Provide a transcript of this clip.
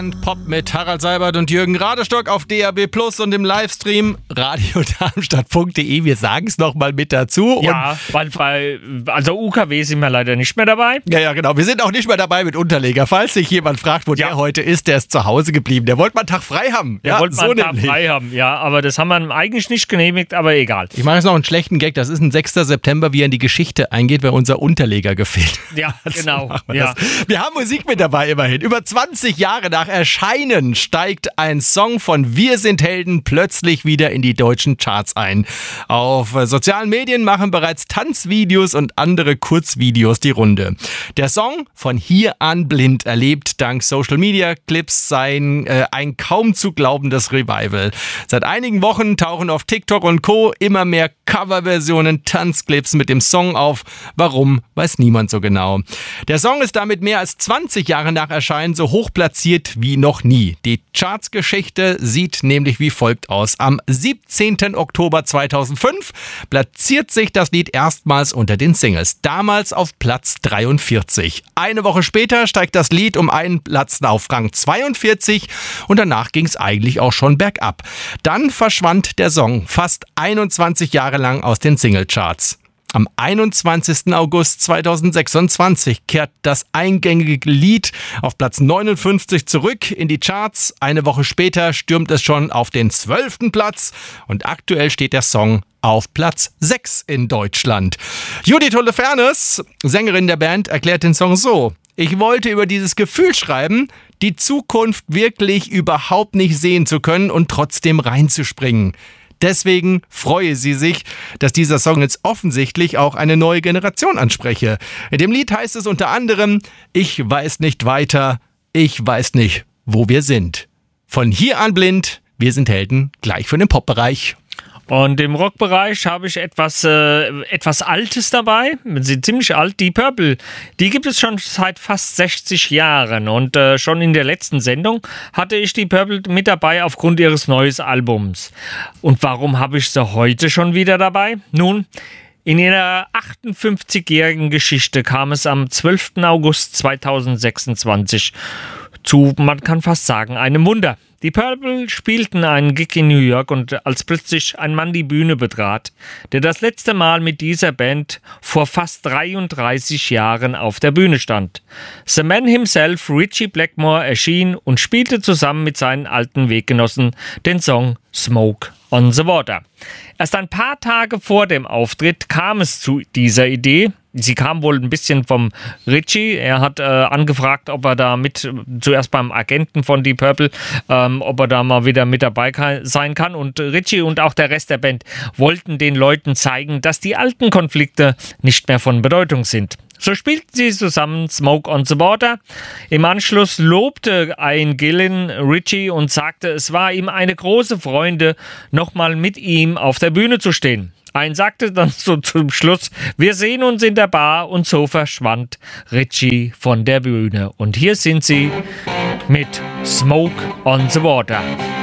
Band Pop mit Harald Seibert und Jürgen Radestock auf DAB+ und im Livestream radiodarmstadt.de. Wir sagen es nochmal mit dazu. Ja, also UKW sind wir leider nicht mehr dabei. Ja, genau. Wir sind auch nicht mehr dabei mit Unterleger. Falls sich jemand fragt, wo der heute ist, der ist zu Hause geblieben. Der wollte mal einen Tag frei haben. Der wollte mal einen Tag frei haben, ja. Aber das haben wir eigentlich nicht genehmigt, aber egal. Ich mache jetzt noch einen schlechten Gag. Das ist ein 6. September, wie er in die Geschichte eingeht, weil unser Unterleger gefehlt. Ja, genau. Ja. Wir haben Musik mit dabei immerhin. Über 20 Jahre nach Erscheinen steigt ein Song von Wir sind Helden plötzlich wieder in die deutschen Charts ein. Auf sozialen Medien machen bereits Tanzvideos und andere Kurzvideos die Runde. Der Song von Hier an blind erlebt dank Social Media Clips ein kaum zu glaubendes Revival. Seit einigen Wochen tauchen auf TikTok und Co. immer mehr Coverversionen, Tanzclips mit dem Song auf. Warum, weiß niemand so genau. Der Song ist damit mehr als 20 Jahre nach Erscheinen so hoch platziert wie noch nie. Die Chartsgeschichte sieht nämlich wie folgt aus. Am 17. Oktober 2005 platziert sich das Lied erstmals unter den Singles. Damals auf Platz 43. Eine Woche später steigt das Lied um einen Platz auf Rang 42 und danach ging es eigentlich auch schon bergab. Dann verschwand der Song fast 21 Jahre lang aus den Singlecharts. Am 21. August 2026 kehrt das eingängige Lied auf Platz 59 zurück in die Charts. Eine Woche später stürmt es schon auf den 12. Platz und aktuell steht der Song auf Platz 6 in Deutschland. Judith Holofernes, Sängerin der Band, erklärt den Song so: Ich wollte über dieses Gefühl schreiben, die Zukunft wirklich überhaupt nicht sehen zu können und trotzdem reinzuspringen. Deswegen freue sie sich, dass dieser Song jetzt offensichtlich auch eine neue Generation anspreche. In dem Lied heißt es unter anderem: Ich weiß nicht weiter, ich weiß nicht, wo wir sind. Von Hier an blind, wir sind Helden, gleich für den Popbereich. Und im Rockbereich habe ich etwas Altes dabei, sie sind ziemlich alt, Deep Purple. Die gibt es schon seit fast 60 Jahren und schon in der letzten Sendung hatte ich Deep Purple mit dabei aufgrund ihres neuen Albums. Und warum habe ich sie heute schon wieder dabei? Nun, in ihrer 58-jährigen Geschichte kam es am 12. August 2026 zu, man kann fast sagen, einem Wunder. Die Purple spielten einen Gig in New York und als plötzlich ein Mann die Bühne betrat, der das letzte Mal mit dieser Band vor fast 33 Jahren auf der Bühne stand. The Man himself, Ritchie Blackmore, erschien und spielte zusammen mit seinen alten Weggenossen den Song Smoke on the Water. Erst ein paar Tage vor dem Auftritt kam es zu dieser Idee. Sie kam wohl ein bisschen vom Ritchie. Er hat angefragt, ob er da zuerst beim Agenten von Deep Purple, ob er da mal wieder mit dabei sein kann. Und Ritchie und auch der Rest der Band wollten den Leuten zeigen, dass die alten Konflikte nicht mehr von Bedeutung sind. So spielten sie zusammen Smoke on the Water. Im Anschluss lobte Ian Gillan Ritchie und sagte, es war ihm eine große Freude, nochmal mit ihm auf der Bühne zu stehen. Ian sagte dann so zum Schluss: Wir sehen uns in der Bar, und so verschwand Ritchie von der Bühne. Und hier sind sie mit Smoke on the Water.